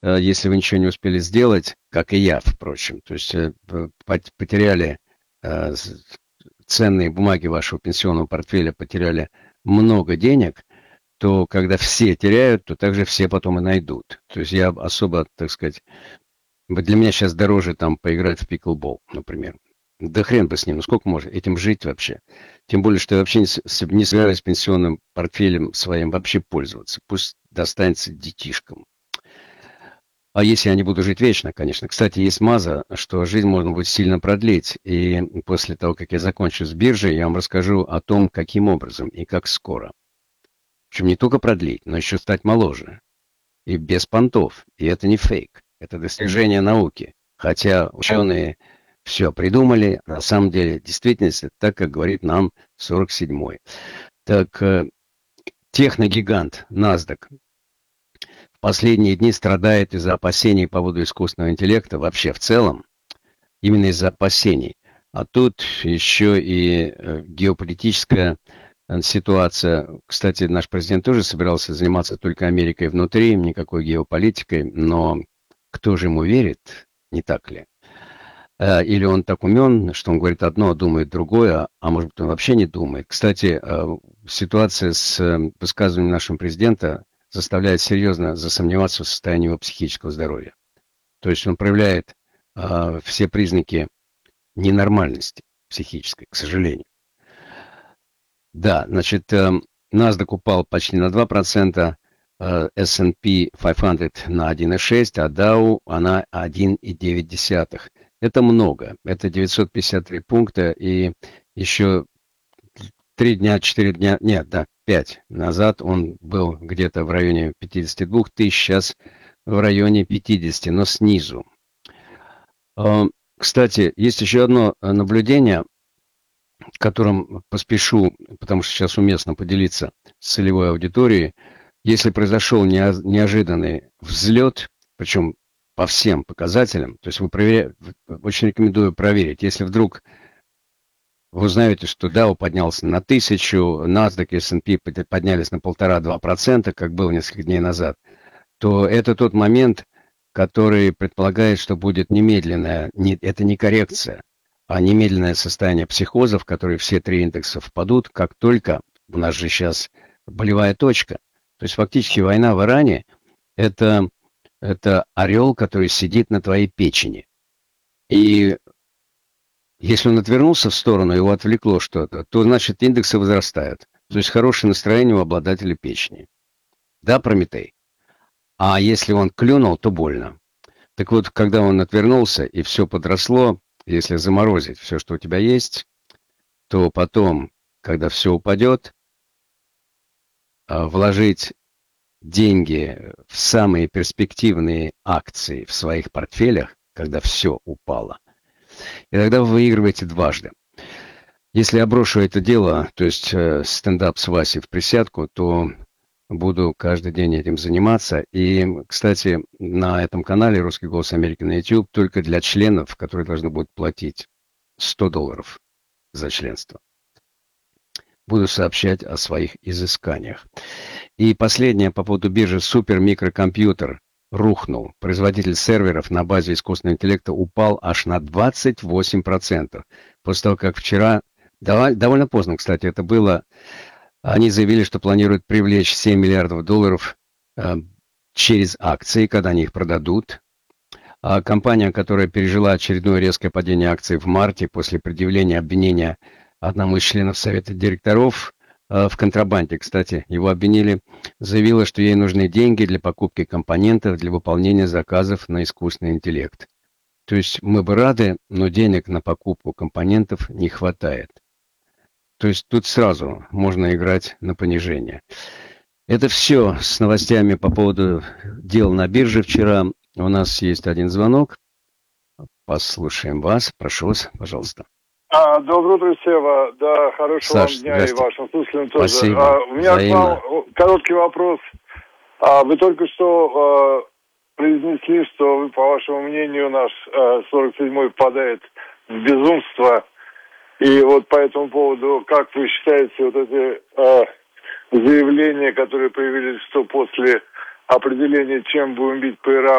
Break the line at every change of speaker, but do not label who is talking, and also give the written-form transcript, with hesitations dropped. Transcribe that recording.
если вы ничего не успели сделать, как и я, впрочем. То есть потеряли ценные бумаги вашего пенсионного портфеля, потеряли много денег, то когда все теряют, то также все потом и найдут. То есть я особо, так сказать, вот для меня сейчас дороже там поиграть в пиклбол, например. Да хрен бы с ним, ну сколько можно этим жить вообще? Тем более, что я вообще не собираюсь пенсионным портфелем своим вообще пользоваться. Пусть достанется детишкам. А если я не буду жить вечно, конечно. Кстати, есть маза, что жизнь можно будет сильно продлить. И после того, как я закончу с биржей, я вам расскажу о том, каким образом и как скоро. Причем не только продлить, но еще стать моложе. И без понтов. И это не фейк. Это достижение науки. Хотя ученые все придумали, на самом деле действительность это так, как говорит нам 47-й. Так, техногигант NASDAQ в последние дни страдает из-за опасений по поводу искусственного интеллекта вообще в целом, именно из-за опасений. А тут еще и геополитическая ситуация. Кстати, наш президент тоже собирался заниматься только Америкой внутри, никакой геополитикой, но кто же ему верит, не так ли? Или он так умен, что он говорит одно, а думает другое, а может быть он вообще не думает. Кстати, ситуация с высказыванием нашего президента заставляет серьезно засомневаться в состоянии его психического здоровья. То есть он проявляет все признаки ненормальности психической, к сожалению. Да, значит, NASDAQ упал почти на 2%, S&P 500 на 1,6%, а Dow она 1,9%. Это много. Это 953 пункта, и еще 3 дня, 4 дня, нет, да, 5 назад он был где-то в районе 52 тысяч, сейчас в районе 50, но снизу. Кстати, есть еще одно наблюдение, которым поспешу, потому что сейчас уместно поделиться с целевой аудиторией. Если произошел неожиданный взлет, причем по всем показателям, то есть очень рекомендую проверить. Если вдруг вы узнаете, что Dow поднялся на 1000, NASDAQ и S&P поднялись на 1,5-2%, как было несколько дней назад, то это тот момент, который предполагает, что будет немедленная, это не коррекция, а немедленное состояние психоза, в которое все три индекса впадут, как только у нас же сейчас болевая точка. То есть фактически война в Иране это, это орел, который сидит на твоей печени. И если он отвернулся в сторону, его отвлекло что-то, то значит индексы возрастают. То есть хорошее настроение у обладателя печени. Да, Прометей? А если он клюнул, то больно. Так вот, когда он отвернулся и все подросло, если заморозить все, что у тебя есть, то потом, когда все упадет, вложить деньги в самые перспективные акции в своих портфелях, когда все упало, и тогда вы выигрываете дважды. Если я брошу это дело, то есть стендап с Васей в присядку, то буду каждый день этим заниматься. И, кстати, на этом канале «Русский голос Америки» на YouTube только для членов, которые должны будут платить $100 за членство. Буду сообщать о своих изысканиях. И последнее по поводу биржи супермикрокомпьютер рухнул. Производитель серверов на базе искусственного интеллекта упал аж на 28%. После того, как вчера, довольно поздно, кстати, это было, они заявили, что планируют привлечь $7 миллиардов через акции, когда они их продадут. А компания, которая пережила очередное резкое падение акций в марте после предъявления обвинения одному из членов совета директоров в контрабанде, кстати, его обвинили, заявила, что ей нужны деньги для покупки компонентов для выполнения заказов на искусственный интеллект. То есть мы бы рады, но денег на покупку компонентов не хватает. То есть тут сразу можно играть на понижение. Это все с новостями по поводу дел на бирже вчера. У нас есть один звонок. Послушаем вас. Прошу вас, пожалуйста.
Доброе утро, Сева. Да, хорошего вам
Саш,
дня и
здрасте.
вашим слушателям тоже.
Спасибо.
У меня к вам
Взаимно.
короткий вопрос. Вы только что произнесли, что, по вашему мнению, наш 47-й впадает в безумство. И вот по этому поводу, как вы считаете, вот эти заявления, которые появились, что после определения, чем будем бить по Ирану,